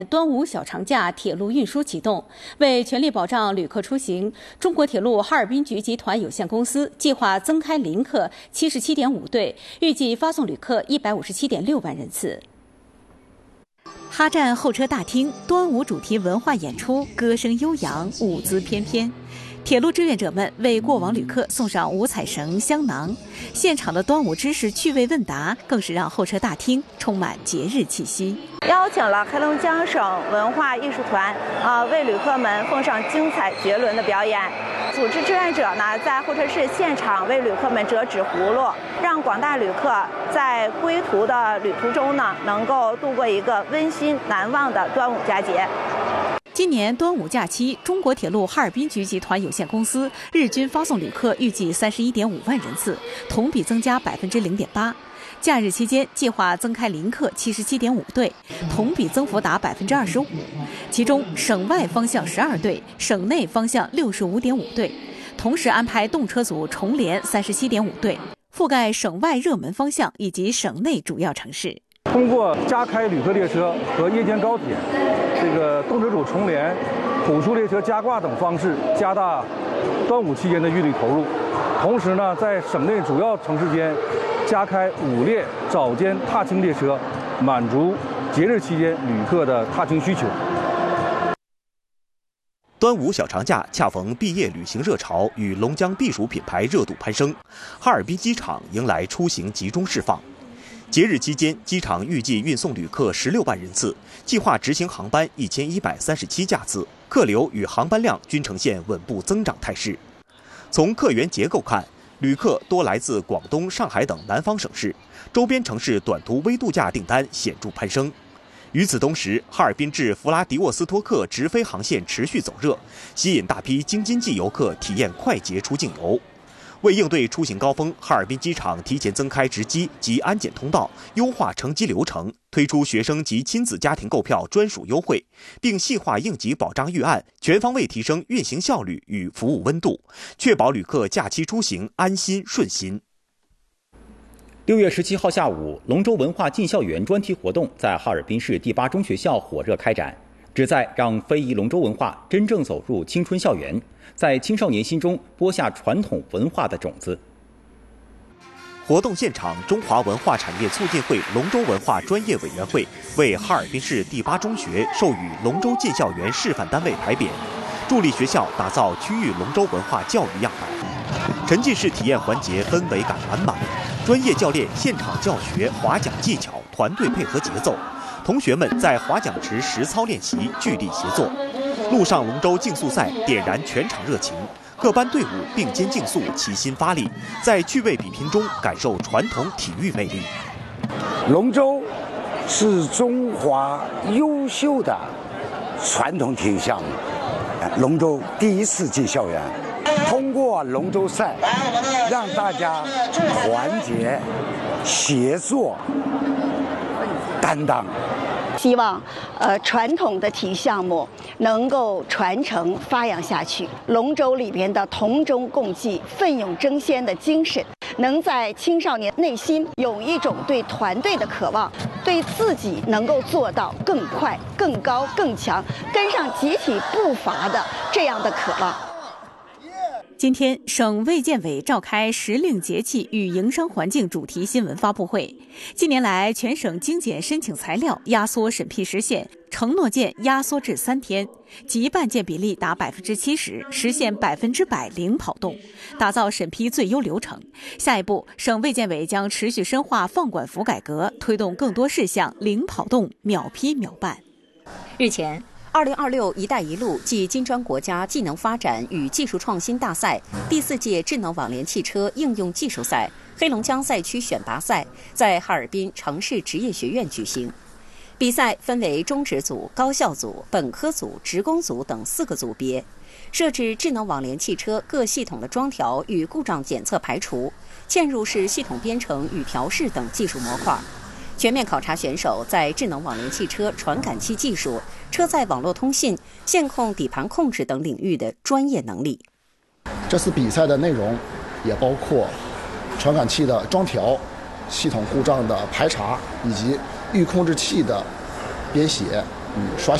端午小长假铁路运输启动，为全力保障旅客出行，中国铁路哈尔滨局集团有限公司计划增开临客77.5对，预计发送旅客157.6万人次。哈站候车大厅端午主题文化演出，歌声悠扬，舞姿翩翩。铁路志愿者们为过往旅客送上五彩绳、香囊，现场的端午知识趣味问答更是让候车大厅充满节日气息。 邀请了黑龙江省文化艺术团为旅客们奉上精彩绝伦的表演。组织志愿者呢，在候车室现场为旅客们折纸葫芦，让广大旅客在归途的旅途中呢，能够度过一个温馨难忘的端午佳节。 今年端午假期，中国铁路哈尔滨局集团有限公司日均发送旅客预计31.5万人次，同比增加0.8%。假日期间计划增开临客77.5对，同比增幅达25%。其中省外方向12对，省内方向65.5对，同时安排动车组重联37.5对，覆盖省外热门方向以及省内主要城市。 通过加开旅客列车和夜间高铁、动车组重联、普出列车加挂等方式，加大端午期间的运力投入。同时呢，在省内主要城市间加开午列早间踏青列车，满足节日期间旅客的踏青需求。 端午小长假恰逢毕业旅行热潮与龙江避暑品牌热度攀升，哈尔滨机场迎来出行集中释放。节日期间，机场预计运送旅客16万人次，计划执行航班1137架次，客流与航班量均呈现稳步增长态势。从客源结构看，旅客多来自广东、上海等南方省市，周边城市短途微度假订单显著攀升。与此同时，哈尔滨至弗拉迪沃斯托克直飞航线持续走热，吸引大批京津冀游客体验快捷出境游。为应对出行高峰，哈尔滨机场提前增开值机及安检通道，优化乘机流程，推出学生及亲子家庭购票专属优惠，并细化应急保障预案，全方位提升运行效率与服务温度，确保旅客假期出行安心顺心。 6月17号下午，龙舟文化进校园专题活动在哈尔滨市第8中学校火热开展，旨在让非遗龙舟文化真正走入青春校园，在青少年心中播下传统文化的种子。 活动现场，中华文化产业促进会龙舟文化专业委员会为哈尔滨市第8中学授予龙舟进校园示范单位牌匾，助力学校打造区域龙舟文化教育样板。沉浸式体验环节氛围感满满，专业教练现场教学划桨技巧，团队配合节奏。同学们在划桨池实操练习，聚力协作。陆上龙舟竞速赛点燃全场热情，各班队伍并肩竞速，齐心发力，在趣味比拼中感受传统体育魅力。 龙舟是中华优秀的传统体育项目，龙舟第一次进校园，通过龙舟赛让大家团结、协作、担当。 希望传统的体育项目能够传承发扬下去，龙舟里边的同舟共济、奋勇争先的精神，能在青少年内心有一种对团队的渴望，对自己能够做到更快、更高、更强，跟上集体步伐的这样的渴望。 今天，省卫健委召开时令节气与营商环境主题新闻发布会。近年来，全省精简申请材料压缩审批时限，承诺件压缩至3天，即办件比例达70%，实现100%零跑动，打造审批最优流程。下一步，省卫健委将持续深化放管服改革，推动更多事项零跑动、秒批秒办。 日前，2026一带一路暨金砖国家技能发展与技术创新大赛第4届智能网联汽车应用技术赛黑龙江赛区选拔赛在哈尔滨城市职业学院举行。比赛分为中职组、高校组、本科组、职工组等4个组别，设置智能网联汽车各系统的装调与故障检测排除、嵌入式系统编程与调试等技术模块，全面考察选手在智能网联汽车传感器技术、车载网络通信、线控底盘控制等领域的专业能力。 这次比赛的内容也包括传感器的装调、系统故障的排查以及预控制器的编写、 刷